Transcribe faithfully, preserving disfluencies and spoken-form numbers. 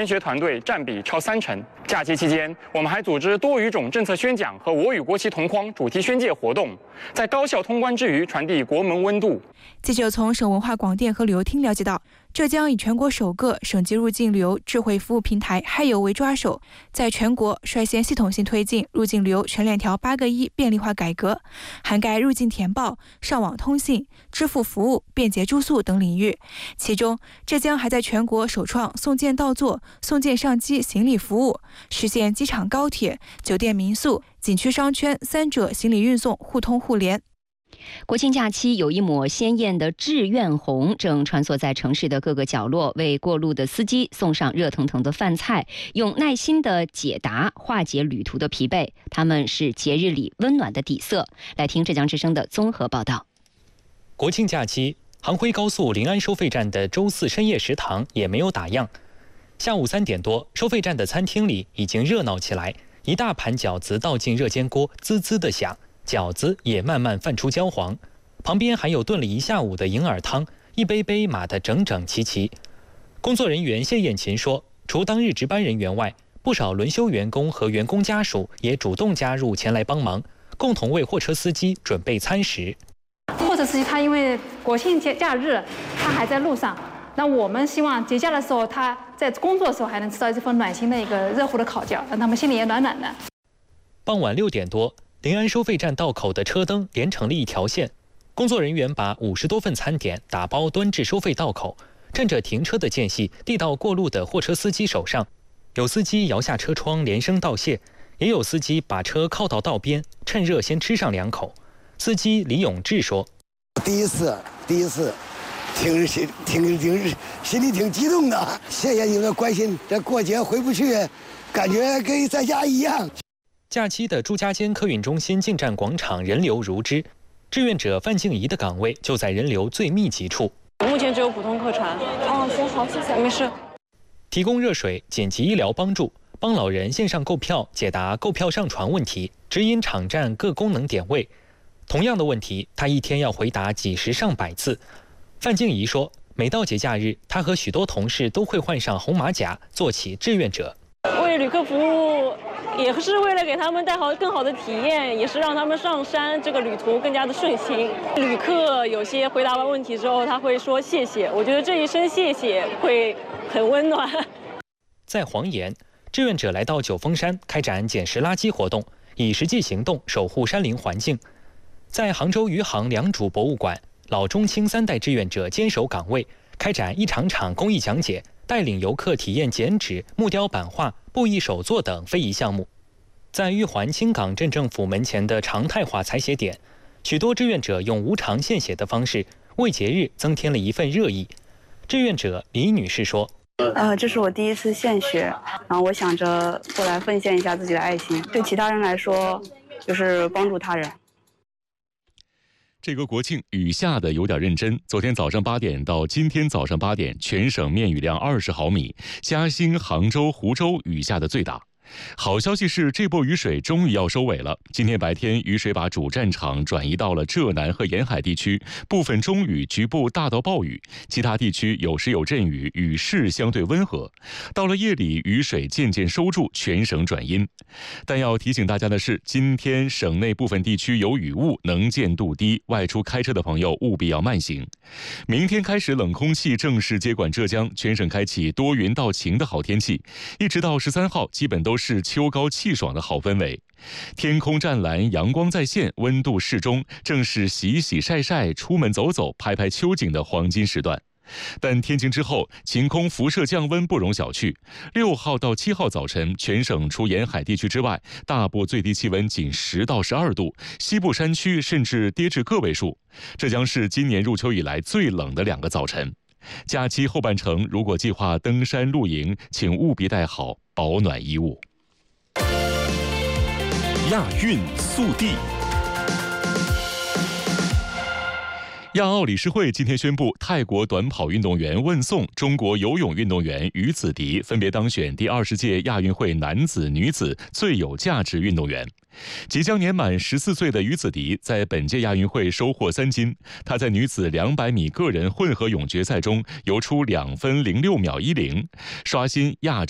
研学团队占比超三成。假期期间，我们还组织多语种政策宣讲和我与国旗同框主题宣介活动，在高校通关之余传递国门温度。 记者从省文化广电和旅游厅了解到，浙江以全国首个省级入境旅游智慧服务平台嗨游为抓手，在全国率先系统性推进入境旅游全链条八个一便利化改革，涵盖入境填报、上网通信、支付服务、便捷住宿等领域。其中，浙江还在全国首创送件到座、送件上机行李服务，实现机场、高铁、酒店、民宿、景区商圈三者行李运送互通互联。 国庆假期，有一抹鲜艳的志愿红正穿梭在城市的各个角落，为过路的司机送上热腾腾的饭菜，用耐心的解答化解旅途的疲惫。他们是节日里温暖的底色。来听浙江之声的综合报道。 国庆假期，杭徽高速临安收费站的周四深夜食堂也没有打烊。下午三点多，收费站的餐厅里已经热闹起来，一大盘饺子倒进热煎锅，滋滋地响。饺子也慢慢泛出焦黄，旁边还有炖了一下午的银耳汤，一杯杯码得整整齐齐。工作人员谢艳琴说，除当日值班人员外，不少轮休员工和员工家属也主动加入前来帮忙，共同为货车司机准备餐食。 货车司机他因为国庆节假日，他还在路上，那我们希望节假的时候，他在工作的时候还能吃到这份暖心的一个热乎的烤饺，让他们心里也暖暖的。 傍晚六点多，临安收费站道口的车灯连成了一条线，工作人员把五十多份餐点打包端至收费道口，趁着停车的间隙递到过路的货车司机手上。有司机摇下车窗连声道谢，也有司机把车靠到道边，趁热先吃上两口。司机李永志说：“ 第一次，第一次，挺心挺挺心里挺激动的。谢谢你们的关心，这过节回不去，感觉跟在家一样。” 假期的朱家尖客运中心进站广场人流如织，志愿者范静怡的岗位就在人流最密集处。 目前只有普通客船。哦，行，好，谢谢。没事。 提供热水、紧急医疗帮助，帮老人线上购票、解答购票上传问题，指引场站各功能点位。同样的问题，他一天要回答几十上百次。范静怡说，每到节假日，他和许多同事都会换上红马甲，做起志愿者。 为旅客服务，也是为了给他们带好更好的体验，也是让他们上山这个旅途更加的顺心。旅客有些回答完问题之后，他会说谢谢，我觉得这一声谢谢会很温暖。 在黄岩，志愿者来到九峰山开展捡拾垃圾活动，以实际行动守护山林环境。在杭州余杭良渚博物馆，老中青三代志愿者坚守岗位，开展一场场公益讲解，带领游客体验剪纸、木雕版画、布艺手作等非遗项目。在玉环青港镇政府门前的常态化采写点，许多志愿者用无偿献血的方式，为节日增添了一份热意。志愿者李女士说：“ 呃，这是我第一次献血，然后我想着过来奉献一下自己的爱心，对其他人来说，就是帮助他人。” 这个国庆雨下的有点认真。昨天早上八点到今天早上八点，全省面雨量二十毫米，嘉兴、杭州、湖州雨下的最大。好消息是，这波雨水终于要收尾了。今天白天，雨水把主战场转移到了浙南和沿海地区，部分中雨，局部大到暴雨，其他地区有时有阵雨，雨势相对温和。到了夜里，雨水渐渐收住，全省转阴。但要提醒大家的是，今天省内部分地区有雨雾，能见度低，外出开车的朋友务必要慢行。明天开始，冷空气正式接管浙江，全省开启多云到晴的好天气，一直到十三号，基本都是是秋高气爽的好氛围，天空湛蓝，阳光在线，温度适中，正是洗洗晒晒、出门走走、拍拍秋景的黄金时段。但天晴之后，晴空辐射降温不容小觑。六号到七号早晨，全省除沿海地区之外，大部最低气温仅十到十二度，西部山区甚至跌至个位数。这将是今年入秋以来最冷的两个早晨。假期后半程，如果计划登山露营，请务必带好保暖衣物。 亚运速递。 亚奥理事会今天宣布，泰国短跑运动员问颂、中国游泳运动员于子迪分别当选第二十届亚运会男子、女子最有价值运动员。即将年满十四岁的于子迪在本届亚运会收获三金，他在女子两百米个人混合泳决赛中游出两分零六秒一零，刷新亚洲